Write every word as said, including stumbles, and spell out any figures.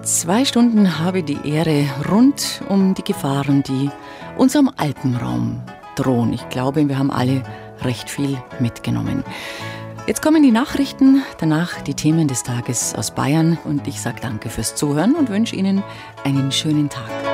Zwei Stunden habe ich die Ehre rund um die Gefahren, die unserem Alpenraum drohen. Ich glaube, wir haben alle recht viel mitgenommen. Jetzt kommen die Nachrichten, danach die Themen des Tages aus Bayern und ich sage danke fürs Zuhören und wünsche Ihnen einen schönen Tag.